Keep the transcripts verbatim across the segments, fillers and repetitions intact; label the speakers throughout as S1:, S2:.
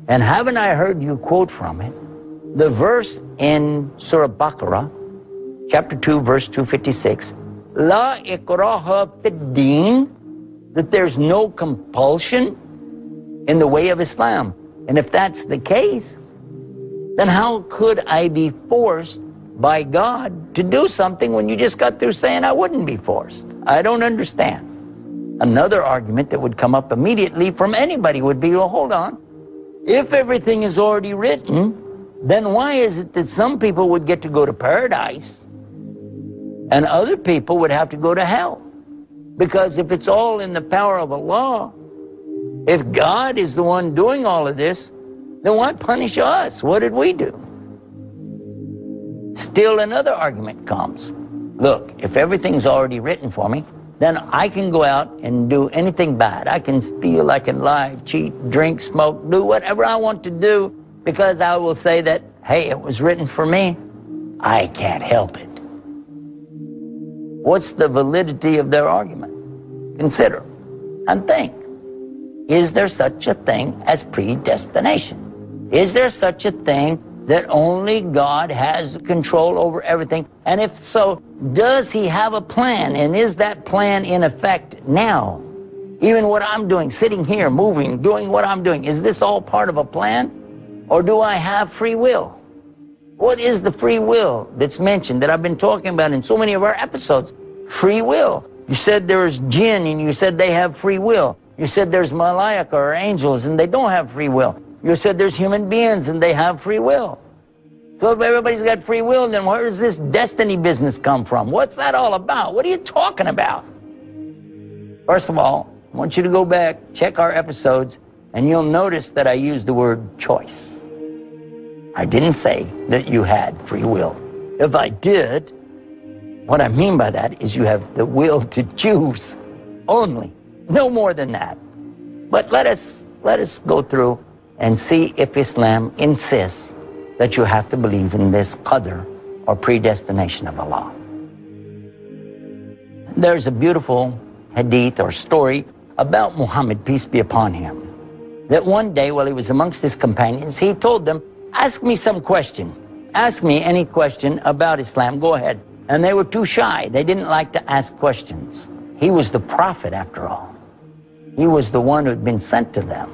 S1: And haven't I heard you quote from it the verse in Surah Baqarah, chapter two, verse two fifty-six, La ikraha fid din, that there's no compulsion in the way of Islam. And if that's the case, then how could I be forced by God to do something when you just got through saying I wouldn't be forced? I don't understand. Another argument that would come up immediately from anybody would be, well, hold on. If everything is already written, then why is it that some people would get to go to paradise and other people would have to go to hell? Because if it's all in the power of Allah, if God is the one doing all of this, then why punish us? What did we do? Still another argument comes. Look, if everything's already written for me, then I can go out and do anything bad. I can steal, I can lie, cheat, drink, smoke, do whatever I want to do, because I will say that, hey, it was written for me. I can't help it. What's the validity of their argument? Consider and think. Is there such a thing as predestination? Is there such a thing that only God has control over everything? And if so, does he have a plan? And is that plan in effect now? Even what I'm doing, sitting here, moving, doing what I'm doing, is this all part of a plan? Or do I have free will? What is the free will that's mentioned, that I've been talking about in so many of our episodes? Free will. You said there's jinn and you said they have free will. You said there's malaika or angels and they don't have free will. You said there's human beings and they have free will. So if everybody's got free will, then where does this destiny business come from? What's that all about? What are you talking about? First of all, I want you to go back, check our episodes, and you'll notice that I used the word choice. I didn't say that you had free will. If I did, what I mean by that is you have the will to choose only. No more than that. But let us, let us go through and see if Islam insists that you have to believe in this qadr, or predestination of Allah. There's a beautiful hadith or story about Muhammad, peace be upon him, that one day while he was amongst his companions, he told them, ask me some question. Ask me any question about Islam, go ahead. And they were too shy. They didn't like to ask questions. He was the prophet after all. He was the one who had been sent to them.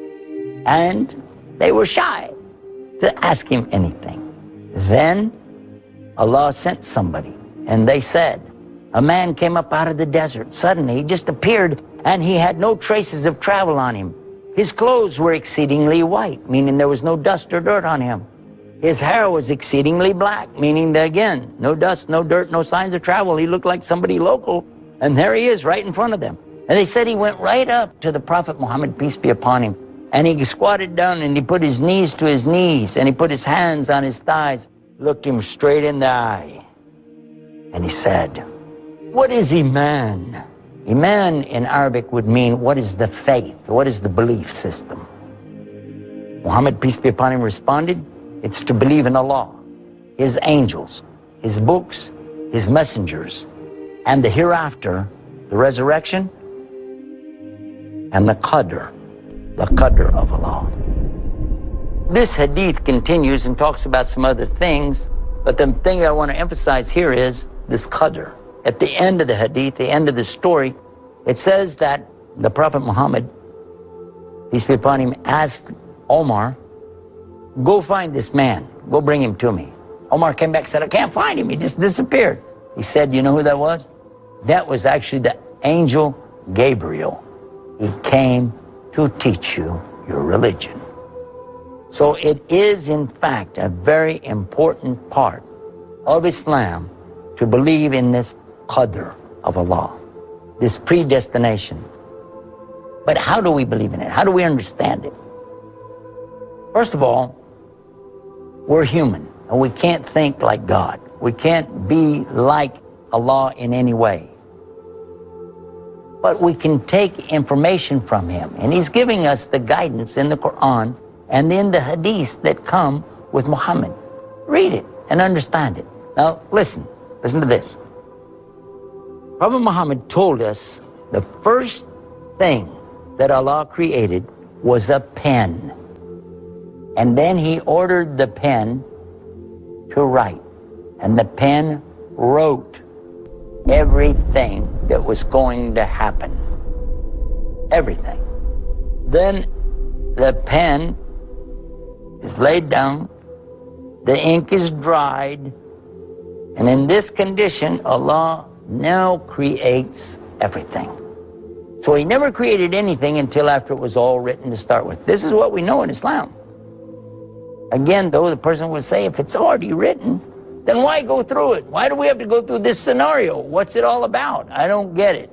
S1: And they were shy to ask him anything. Then Allah sent somebody, and they said, a man came up out of the desert. Suddenly he just appeared, and he had no traces of travel on him. His clothes were exceedingly white, meaning there was no dust or dirt on him. His hair was exceedingly black, meaning that, again, no dust, no dirt, no signs of travel. He looked like somebody local, and there he is right in front of them. And they said he went right up to the Prophet Muhammad, peace be upon him, and he squatted down and he put his knees to his knees and he put his hands on his thighs, looked him straight in the eye, and he said, what is Iman? Iman in Arabic would mean, what is the faith? What is the belief system? Muhammad, peace be upon him, responded, it's to believe in Allah, His angels, His books, His messengers, and the hereafter, the resurrection, and the qadr, the qadr of Allah. This hadith continues and talks about some other things, but the thing I want to emphasize here is this qadr. At the end of the hadith, the end of the story, it says that the Prophet Muhammad, peace be upon him, asked Omar, go find this man, go bring him to me. Omar came back and said, I can't find him, he just disappeared. He said, you know who that was? That was actually the angel Gabriel. He came to teach you your religion. So it is, in fact, a very important part of Islam to believe in this qadr of Allah, this predestination. But how do we believe in it? How do we understand it? First of all, we're human, and we can't think like God. We can't be like Allah in any way. But we can take information from Him, and He's giving us the guidance in the Quran and in the hadiths that come with Muhammad. Read it and understand it. Now listen, listen to this. Prophet Muhammad told us the first thing that Allah created was a pen. And then he ordered the pen to write. And the pen wrote everything that was going to happen. Everything. Then the pen is laid down, the ink is dried, and in this condition, Allah now creates everything. So he never created anything until after it was all written to start with. This is what we know in Islam. Again, though, the person would say, if it's already written, then why go through it? Why do we have to go through this scenario? What's it all about? I don't get it.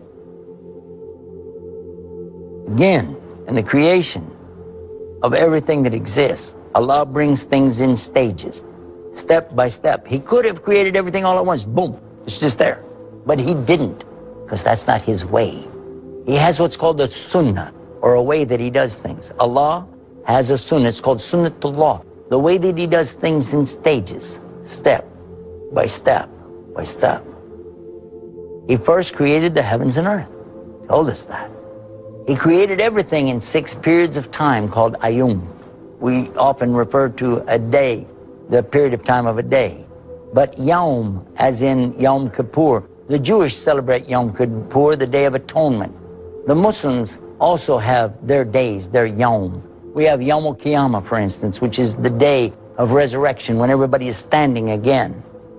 S1: Again, in the creation of everything that exists, Allah brings things in stages, step by step. He could have created everything all at once. Boom, it's just there. But he didn't, because that's not his way. He has what's called a sunnah, or a way that he does things. Allah has a sunnah. It's called sunnatullah, the way that he does things in stages, step by step by step. He first created the heavens and earth. He told us that. He created everything in six periods of time called ayum. We often refer to a day, the period of time of a day. But Yom, as in Yom Kippur, the Jewish celebrate Yom Kippur, the Day of Atonement. The Muslims also have their days, their Yom. We have Yom Al-Qiyamah, for instance, which is the day of resurrection when everybody is standing again.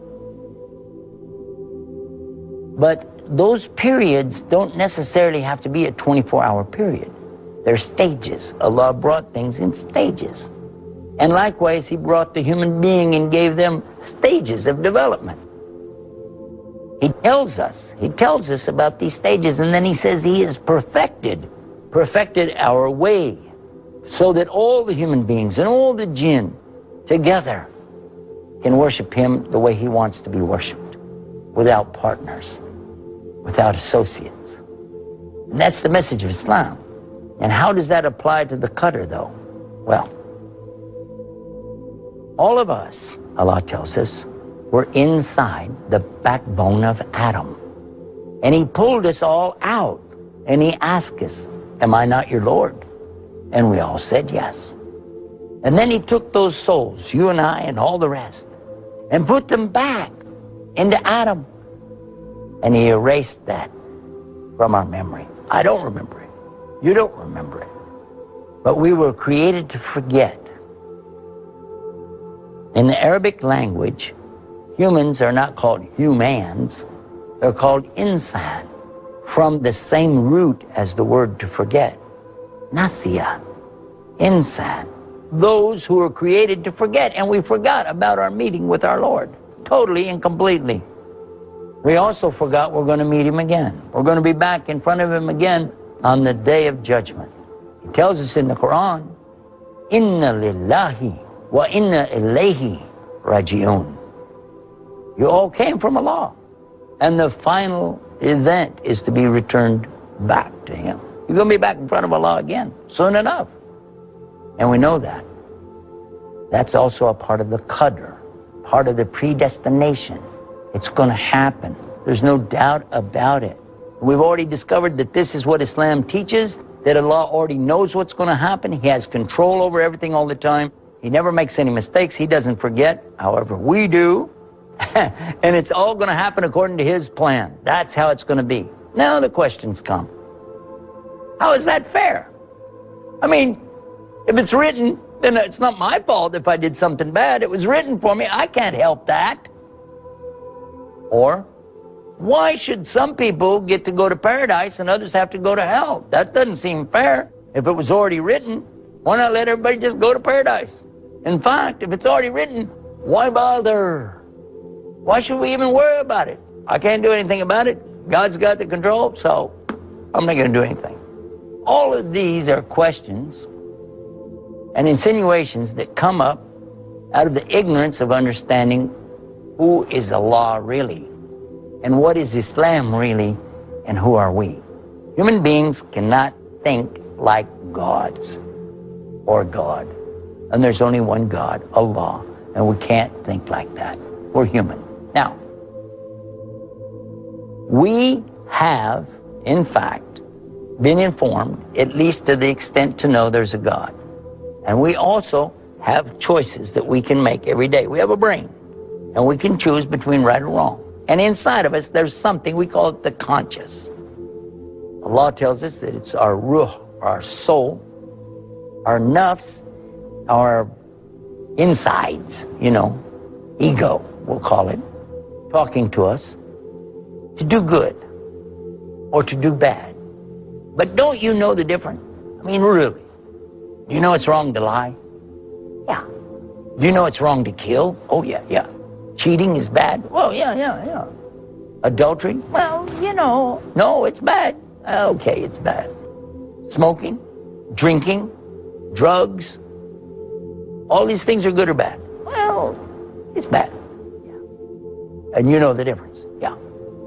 S1: But those periods don't necessarily have to be a twenty-four hour period. They're stages. Allah brought things in stages. And likewise, he brought the human being and gave them stages of development. He tells us, he tells us about these stages, and then he says he is perfected, perfected our way, so that all the human beings and all the jinn together can worship him the way he wants to be worshipped, without partners, without associates. And that's the message of Islam. And how does that apply to the Qadr, though? Well, all of us, Allah tells us, were inside the backbone of Adam. And he pulled us all out, and he asked us, am I not your Lord? And we all said yes. And then he took those souls, you and I and all the rest, and put them back into Adam. And he erased that from our memory. I don't remember it. You don't remember it. But we were created to forget. In the Arabic language, humans are not called humans, they're called insan, from the same root as the word to forget. Nasiya, insan, those who are created to forget, and we forgot about our meeting with our Lord, totally and completely. We also forgot we're going to meet him again. We're going to be back in front of him again on the day of judgment. He tells us in the Quran, Inna lillahi wa inna ilayhi raji'un. You all came from Allah, and the final event is to be returned back to him. You're going to be back in front of Allah again, soon enough. And we know that. That's also a part of the Qadr, part of the predestination. It's going to happen. There's no doubt about it. We've already discovered that this is what Islam teaches, that Allah already knows what's going to happen. He has control over everything all the time. He never makes any mistakes. He doesn't forget. However, we do. And it's all going to happen according to his plan. That's how it's going to be. Now the questions come. How is that fair? I mean, if it's written, then it's not my fault if I did something bad. It was written for me. I can't help that. Or, why should some people get to go to paradise and others have to go to hell? That doesn't seem fair. If it was already written, why not let everybody just go to paradise? In fact, if it's already written, why bother? Why should we even worry about it? I can't do anything about it. God's got the control, so I'm not going to do anything. All of these are questions and insinuations that come up out of the ignorance of understanding who is Allah really, and what is Islam really, and who are we? Human beings cannot think like gods or God. And there's only one God, Allah, and we can't think like that. We're human. Now, we have, in fact, been informed, at least to the extent to know there's a God. And we also have choices that we can make every day. We have a brain, and we can choose between right and wrong. And inside of us, there's something, we call it the conscious. Allah tells us that it's our ruh, our soul, our nafs, our insides, you know, ego, we'll call it, talking to us to do good or to do bad. But don't you know the difference? I mean, really. Do you know it's wrong to lie? Yeah. Do you know it's wrong to kill? Oh, yeah, yeah. Cheating is bad? Well, yeah, yeah, yeah. Adultery? Well, you know, no, it's bad. Okay, it's bad. Smoking, drinking, drugs, all these things are good or bad? Well, it's bad. Yeah. And you know the difference. Yeah.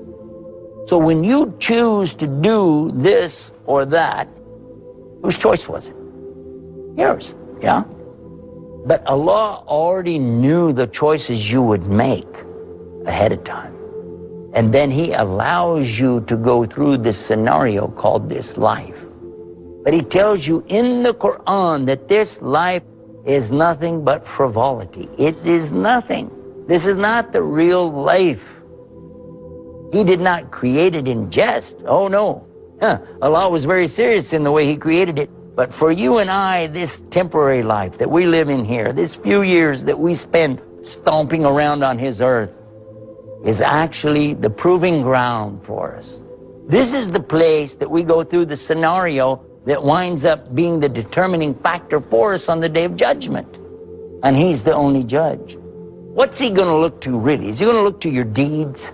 S1: So when you choose to do this or that, whose choice was it? Yours. Yeah. But Allah already knew the choices you would make ahead of time. And then He allows you to go through this scenario called this life. But He tells you in the Quran that this life is nothing but frivolity. It is nothing. This is not the real life. He did not create it in jest. Oh no. Huh. Allah was very serious in the way He created it. But for you and I, this temporary life that we live in here, this few years that we spend stomping around on His earth, is actually the proving ground for us. This is the place that we go through the scenario that winds up being the determining factor for us on the Day of Judgment. And He's the only judge. What's He going to look to really? Is He going to look to your deeds?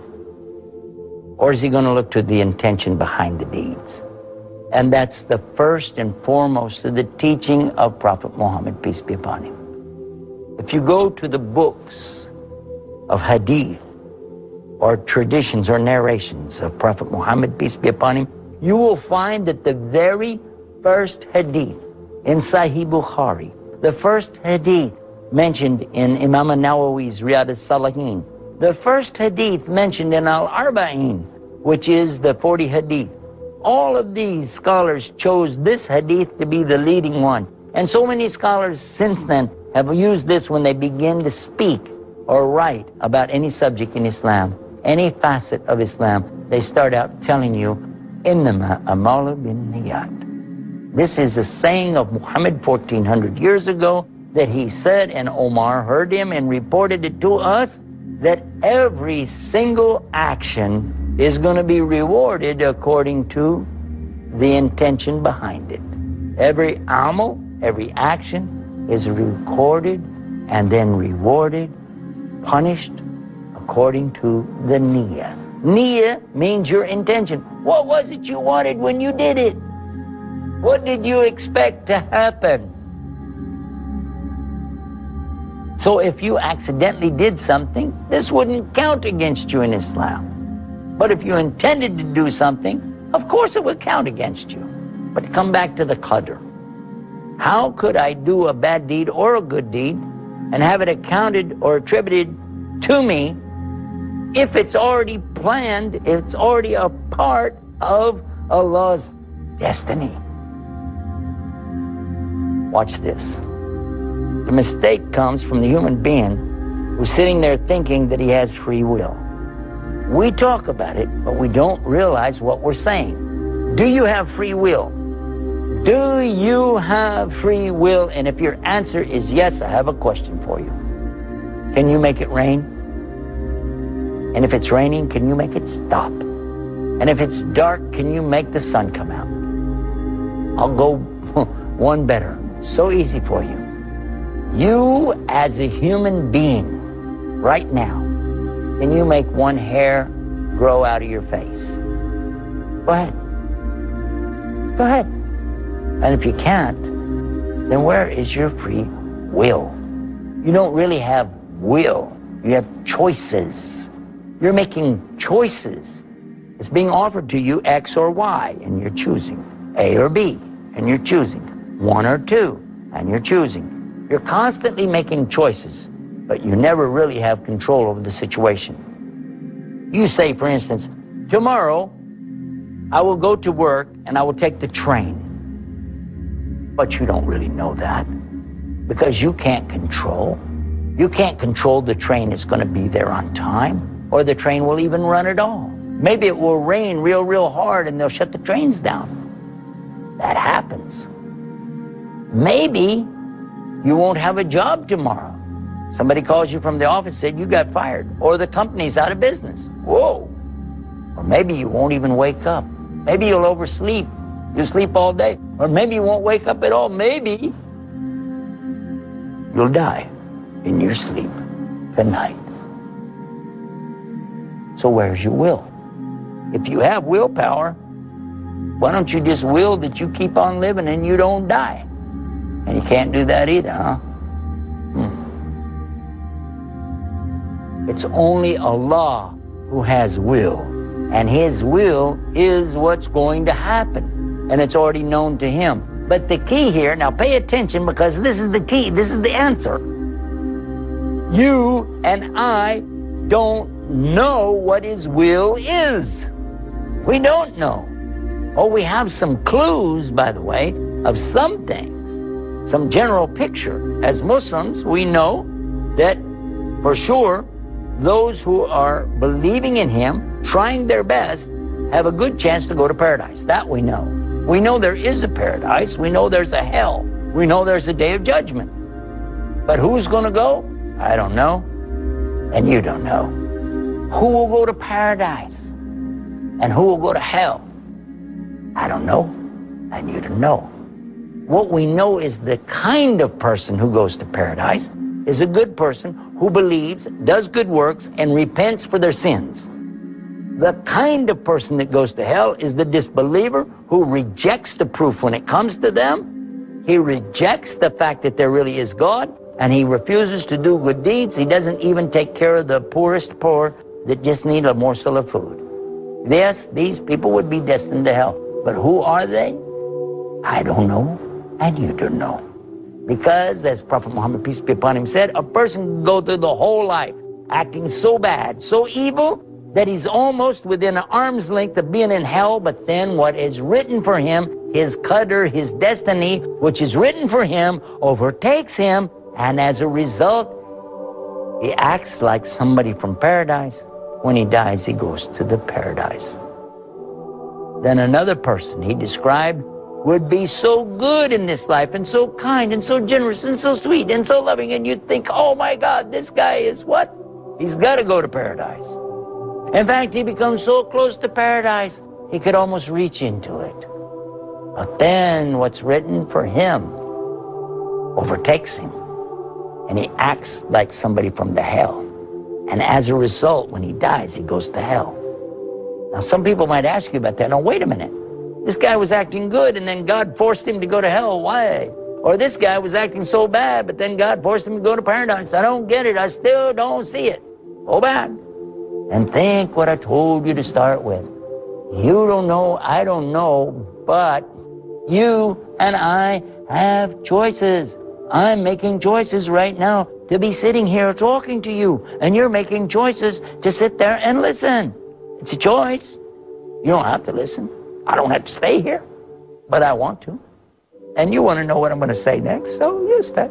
S1: Or is He going to look to the intention behind the deeds? And that's the first and foremost of the teaching of Prophet Muhammad, peace be upon him. If you go to the books of hadith, or traditions or narrations of Prophet Muhammad, peace be upon him, you will find that the very first hadith in Sahih Bukhari, the first hadith mentioned in Imam Nawawi's Riyadh al-Salihin, the first hadith mentioned in Al-Arba'in, which is the forty hadith. All of these scholars chose this hadith to be the leading one. And so many scholars since then have used this when they begin to speak or write about any subject in Islam, any facet of Islam. They start out telling you, Innama amalu bin niyat. This is a saying of Muhammad fourteen hundred years ago that he said, and Omar heard him and reported it to us, that every single action is going to be rewarded according to the intention behind it. Every amal, every action is recorded and then rewarded, punished according to the niyyah. Niyyah means your intention. What was it you wanted when you did it? What did you expect to happen? So if you accidentally did something, this wouldn't count against you in Islam. But if you intended to do something, of course it would count against you. But to come back to the qadr, how could I do a bad deed or a good deed and have it accounted or attributed to me if it's already planned, if it's already a part of Allah's destiny? Watch this. The mistake comes from the human being who's sitting there thinking that he has free will. We talk about it, but we don't realize what we're saying. Do you have free will? Do you have free will? And if your answer is yes, I have a question for you. Can you make it rain? And if it's raining, can you make it stop? And if it's dark, can you make the sun come out? I'll go one better. So easy for you. You as a human being, right now, can you make one hair grow out of your face? Go ahead. Go ahead. And if you can't, then where is your free will? You don't really have will. You have choices. You're making choices. It's being offered to you X or Y, and you're choosing. A or B, and you're choosing. One or two, and you're choosing. You're constantly making choices, but you never really have control over the situation. You say, for instance, tomorrow I will go to work and I will take the train. But you don't really know that. because you can't control. You can't control the train is going to be there on time, or the train will even run at all. Maybe it will rain real, real hard and they'll shut the trains down. That happens. Maybe you won't have a job tomorrow. Somebody calls you from the office, said you got fired, or the company's out of business. Whoa. Or maybe you won't even wake up. Maybe you'll oversleep. You'll sleep all day. Or maybe you won't wake up at all. Maybe you'll die in your sleep tonight. So where's your will? If you have willpower, why don't you just will that you keep on living and you don't die? And you can't do that either, huh? Hmm. It's only Allah who has will, and His will is what's going to happen, and it's already known to Him. But the key here, now pay attention, because this is the key, this is the answer. You and I don't know what His will is. We don't know. Oh, we have some clues, by the way, of some things, some general picture. As Muslims, we know that for sure those who are believing in Him, trying their best, have a good chance to go to paradise. That we know. We know there is a paradise. We know there's a hell. We know there's a day of judgment. But who's going to go? I don't know. And you don't know. Who will go to paradise? And who will go to hell? I don't know. And you don't know. What we know is the kind of person who goes to paradise is a good person who believes, does good works, and repents for their sins. The kind of person that goes to hell is the disbeliever who rejects the proof when it comes to them. He rejects the fact that there really is God, and he refuses to do good deeds. He doesn't even take care of the poorest poor that just need a morsel of food. Yes, these people would be destined to hell. But who are they? I don't know, and you don't know. Because, as Prophet Muhammad, peace be upon him, said, a person can go through the whole life acting so bad, so evil, that he's almost within an arm's length of being in hell, but then what is written for him, his qadr, his destiny, which is written for him, overtakes him, and as a result, he acts like somebody from paradise. When he dies, he goes to the paradise. Then another person he described would be so good in this life, and so kind, and so generous, and so sweet, and so loving, and you'd think, oh my God, this guy is what? He's got to go to paradise. In fact, he becomes so close to paradise, he could almost reach into it. But then what's written for him overtakes him, and he acts like somebody from the hell. And as a result, when he dies, he goes to hell. Now, some people might ask you about that. Now, wait a minute. This guy was acting good, and then God forced him to go to hell. Why? Or this guy was acting so bad, but then God forced him to go to paradise. I don't get it. I still don't see it. Go back and think what I told you to start with. You don't know, I don't know, but you and I have choices. I'm making choices right now to be sitting here talking to you, and you're making choices to sit there and listen. It's a choice. You don't have to listen. I don't have to stay here, but I want to. And you want to know what I'm going to say next, so you stay.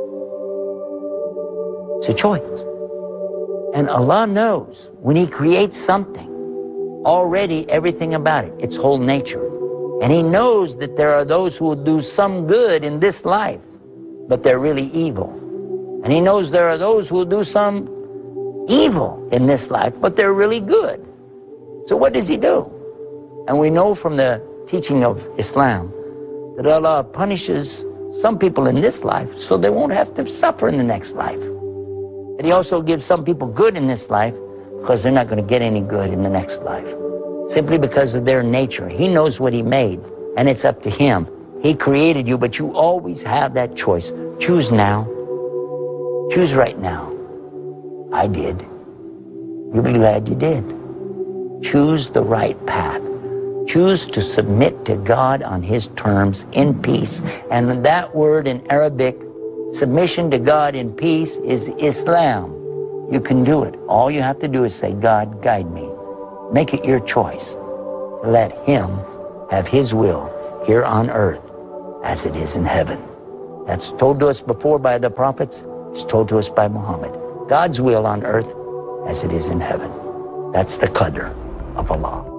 S1: It's a choice. And Allah knows when He creates something, already everything about it, its whole nature. And He knows that there are those who will do some good in this life, but they're really evil. And He knows there are those who will do some evil in this life, but they're really good. So what does He do? And we know from the teaching of Islam that Allah punishes some people in this life so they won't have to suffer in the next life. And He also gives some people good in this life because they're not going to get any good in the next life, simply because of their nature. He knows what He made, and it's up to Him. He created you, but you always have that choice. Choose now. Choose right now. I did. You'll be glad you did. Choose the right path. Choose to submit to God on His terms in peace. And that word in Arabic, submission to God in peace, is Islam. You can do it. All you have to do is say, God, guide me. Make it your choice to let Him have His will here on earth as it is in heaven. That's told to us before by the prophets. It's told to us by Muhammad. God's will on earth as it is in heaven. That's the qadr of Allah.